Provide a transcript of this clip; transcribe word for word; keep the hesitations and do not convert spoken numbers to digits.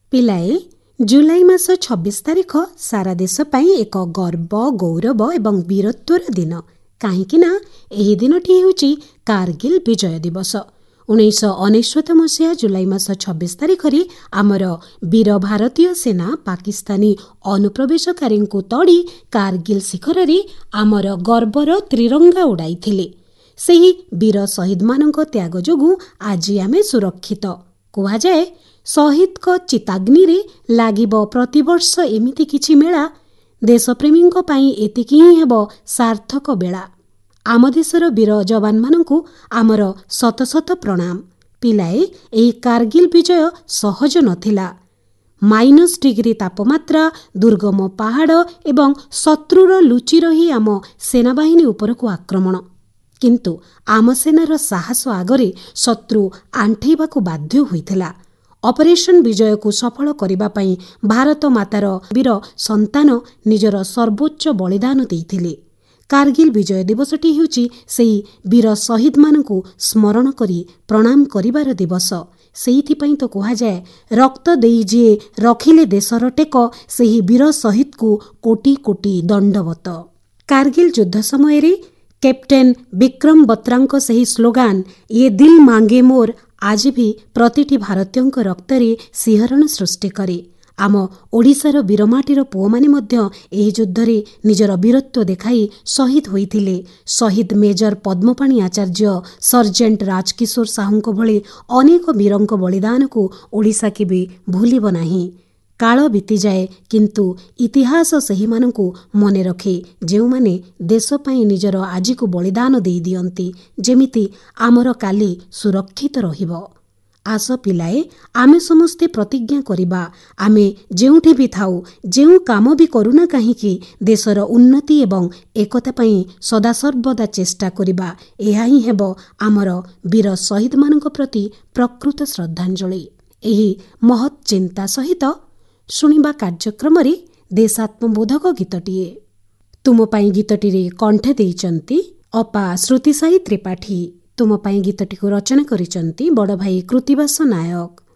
ପିଲାଏ, ଜୁଲାଇ ମାସ ଛବିଶ ତାରିଖ ସାରା ଦେଶ ପାଇଁ ଏକ ଗର୍ବ, ଗୌରବ ଏବଂ ବୀରତ୍ୱର ଦିନ। କାହିଁକି ନା ଏହି ଦିନଟି ହେଉଛି କାରଗିଲ ବିଜୟ ଦିବସ। ଉଣେଇଶହ ଅନେଶ୍ୱତ ମସିହା ଜୁଲାଇ ମାସ ଛବିଶ ତାରିଖରେ ଆମର ବୀର ଭାରତୀୟ ସେନା ପାକିସ୍ତାନୀ ଅନୁପ୍ରବେଶକାରୀଙ୍କୁ ତଡ଼ି କାରଗିଲ ଶିଖରରେ ଆମର ଗର୍ବର ତ୍ରିରଙ୍ଗା ଉଡ଼ାଇଥିଲେ। ସେହି ବୀର ଶହୀଦମାନଙ୍କ ତ୍ୟାଗ ଯୋଗୁଁ ଆଜି ଆମେ ସୁରକ୍ଷିତ। କୁହାଯାଏ, ଶହୀଦଙ୍କ ଚିତାଗ୍ନିରେ ଲାଗିବ ପ୍ରତିବର୍ଷ ଏମିତି କିଛି ମେଳା, ଦେଶପ୍ରେମୀଙ୍କ ପାଇଁ ଏତିକି ହିଁ ହେବ ସାର୍ଥକ ବେଳା। ଆମ ଦେଶର ବୀର ଯବାନମାନଙ୍କୁ ଆମର ଶତ ଶତ ପ୍ରଣାମ। ପିଲାଏ, ଏହି କାରଗିଲ ବିଜୟ ସହଜ ନଥିଲା। ମାଇନସ୍ ଡିଗ୍ରୀ ତାପମାତ୍ରା, ଦୁର୍ଗମ ପାହାଡ଼ ଏବଂ ଶତ୍ରୁର ଲୁଚି ରହି ଆମ ସେନାବାହିନୀ ଉପରକୁ ଆକ୍ରମଣ। କିନ୍ତୁ ଆମ ସେନାର ସାହସ ଆଗରେ ଶତ୍ରୁ ଆଣ୍ଠେଇବାକୁ ବାଧ୍ୟ ହୋଇଥିଲା। ଅପରେସନ ବିଜୟକୁ ସଫଳ କରିବା ପାଇଁ ଭାରତ ମାତାର ବୀର ସନ୍ତାନ ନିଜର ସର୍ବୋଚ୍ଚ ବଳିଦାନ ଦେଇଥିଲେ। କାରଗିଲ ବିଜୟ ଦିବସଟି ହେଉଛି ସେହି ବୀର ଶହୀଦମାନଙ୍କୁ ସ୍ମରଣ କରି ପ୍ରଣାମ କରିବାର ଦିବସ। ସେଇଥିପାଇଁ ତ କୁହାଯାଏ, ରକ୍ତ ଦେଇ ଯିଏ ରଖିଲେ ଦେଶର ଟେକ, ସେହି ବୀର ଶହୀଦକୁ କୋଟି କୋଟି ଦଣ୍ଡବତ। କାରଗିଲ ଯୁଦ୍ଧ ସମୟରେ କ୍ୟାପ୍ଟେନ୍ ବିକ୍ରମ ବତ୍ରାଙ୍କ ସେହି ସ୍ଲୋଗାନ "ୟେ ଦିଲ ମାଙ୍ଗେ ମୋର" ଆଜି ବି ପ୍ରତିଟି ଭାରତୀୟଙ୍କ ରକ୍ତରେ ଶିହରଣ ସୃଷ୍ଟି କରେ। ଆମ ଓଡ଼ିଶାର ବୀରମାଟିର ପୁଅମାନେ ମଧ୍ୟ ଏହି ଯୁଦ୍ଧରେ ନିଜର ବୀରତ୍ୱ ଦେଖାଇ ଶହୀଦ ହୋଇଥିଲେ। ଶହୀଦ ମେଜର ପଦ୍ମପାଣି ଆଚାର୍ଯ୍ୟ, ସର୍ଜେଣ୍ଟ ରାଜକିଶୋର ସାହୁଙ୍କ ଭଳି ଅନେକ ବୀରଙ୍କ ବଳିଦାନକୁ ଓଡ଼ିଶା କେବେ ଭୁଲିବ ନାହିଁ। କାଳ ବିତିଯାଏ, କିନ୍ତୁ ଇତିହାସ ସେହିମାନଙ୍କୁ ମନେ ରଖେ ଯେଉଁମାନେ ଦେଶ ପାଇଁ ନିଜର ଆଜିକୁ ବଳିଦାନ ଦେଇଦିଅନ୍ତି, ଯେମିତି ଆମର କାଲି ସୁରକ୍ଷିତ ରହିବ। ଆସ ପିଲାଏ, ଆମେ ସମସ୍ତେ ପ୍ରତିଜ୍ଞା କରିବା, ଆମେ ଯେଉଁଠି ବି ଥାଉ, ଯେଉଁ କାମ ବି କରୁନା କାହିଁକି, ଦେଶର ଉନ୍ନତି ଏବଂ ଏକତା ପାଇଁ ସଦାସର୍ବଦା ଚେଷ୍ଟା କରିବା। ଏହା ହିଁ ହେବ ଆମର ବୀର ଶହୀଦମାନଙ୍କ ପ୍ରତି ପ୍ରକୃତ ଶ୍ରଦ୍ଧାଞ୍ଜଳି। ଏହି ମହତ୍ ଚିନ୍ତା ସହିତ ଶୁଣିବା କାର୍ଯ୍ୟକ୍ରମରେ ଦେଶାତ୍ମବୋଧକ ଗୀତଟିଏ। ତୁମ ପାଇଁ ଗୀତଟିରେ କଣ୍ଠ ଦେଇଛନ୍ତି ଅପା ଶ୍ରୁତିସାଇ ତ୍ରିପାଠୀ। ତୁମ ପାଇଁ ଗୀତଟିକୁ ରଚନା କରିଛନ୍ତି ବଡ଼ ଭାଇ କୃତିବାସ ନାୟକ।